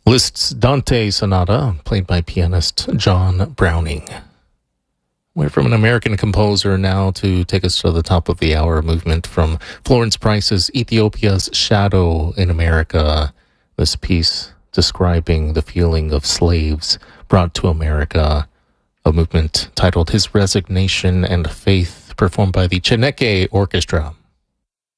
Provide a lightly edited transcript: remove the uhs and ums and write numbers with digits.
Liszt's Dante Sonata, played by pianist John Browning. We're from an American composer now to take us to the top of the hour movement from Florence Price's Ethiopia's Shadow in America. This piece describing the feeling of slaves brought to America, a movement titled His Resignation and Faith, performed by the Chineke Orchestra.